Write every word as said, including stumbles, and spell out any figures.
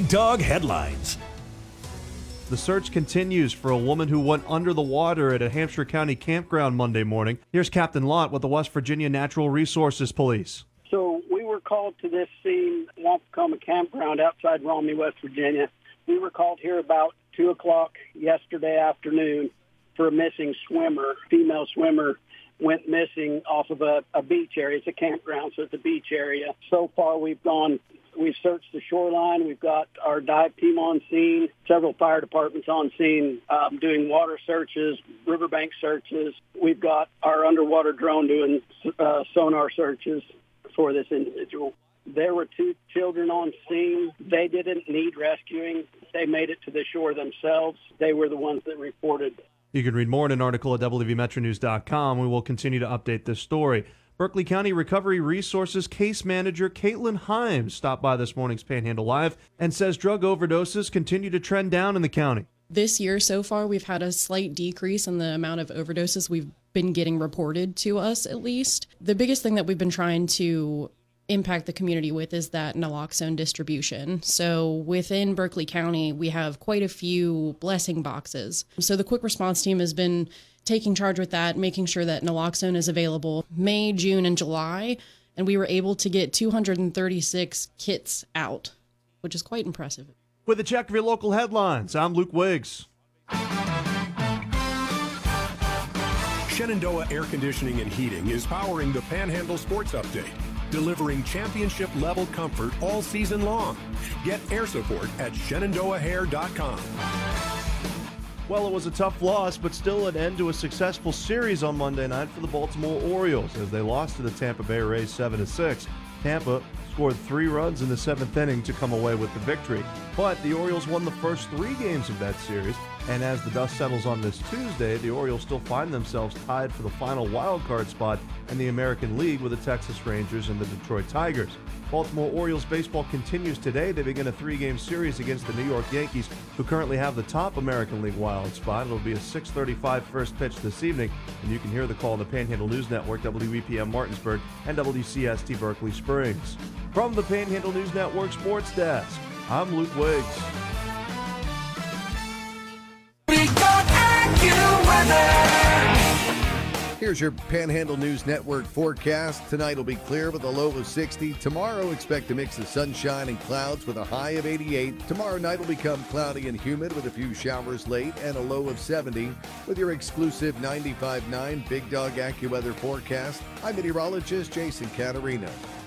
Big Dog Headlines. The search continues for a woman who went under the water at a Hampshire County campground Monday morning. Here's Captain Lott with the West Virginia Natural Resources Police. So we were called to this scene, Wampakoma Campground outside Romney, West Virginia. We were called here about two o'clock yesterday afternoon for a missing swimmer. Female swimmer went missing off of a, a beach area. It's a campground, so it's a beach area. So far we've gone... We've searched the shoreline. We've got our dive team on scene, several fire departments on scene um, doing water searches, riverbank searches. We've got our underwater drone doing uh, sonar searches for this individual. There were two children on scene. They didn't need rescuing. They made it to the shore themselves. They were the ones that reported. You can read more in an article at W V Metro News dot com. We will continue to update this story. Berkeley County Recovery Resources case manager Caitlin Himes stopped by this morning's Panhandle Live and says drug overdoses continue to trend down in the county. This year so far, we've had a slight decrease in the amount of overdoses we've been getting reported to us, at least. The biggest thing that we've been trying to impact the community with is that naloxone distribution. So within Berkeley County, we have quite a few blessing boxes. So the quick response team has been taking charge with that, making sure that naloxone is available May, June, and July. And we were able to get two hundred thirty-six kits out, which is quite impressive. With a check of your local headlines, I'm Luke Wiggs. Shenandoah Air Conditioning and Heating is powering the Panhandle Sports Update, delivering championship-level comfort all season long. Get air support at Shenandoah Hair dot com. Well, it was a tough loss, but still an end to a successful series on Monday night for the Baltimore Orioles as they lost to the Tampa Bay Rays seven to six. Tampa scored three runs in the seventh inning to come away with the victory. But the Orioles won the first three games of that series, and as the dust settles on this Tuesday, the Orioles still find themselves tied for the final wild card spot in the American League with the Texas Rangers and the Detroit Tigers. Baltimore Orioles baseball continues today. They begin a three-game series against the New York Yankees, who currently have the top American League wild spot. It'll be a six thirty-five first pitch this evening, and you can hear the call on the Panhandle News Network, W E P M Martinsburg, and W C S T Berkeley Springs. From the Panhandle News Network Sports Desk, I'm Luke Wiggs. We got AccuWeather. Here's your Panhandle News Network forecast. Tonight will be clear with a low of sixty. Tomorrow, expect a mix of sunshine and clouds with a high of eighty-eight. Tomorrow night will become cloudy and humid with a few showers late and a low of seventy. With your exclusive ninety-five point nine Big Dog AccuWeather forecast, I'm meteorologist Jason Caterino.